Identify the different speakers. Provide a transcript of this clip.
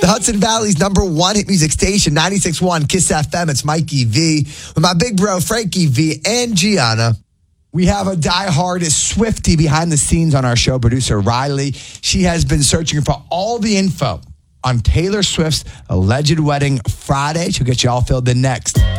Speaker 1: The Hudson Valley's #1 hit music station, 96.1 Kiss FM. It's Mikey V with my big bro, Frankie V, and Gianna. We have a diehard Swiftie behind the scenes on our show, producer Riley. She has been searching for all the info on Taylor Swift's alleged wedding Friday. She'll get you all filled in next.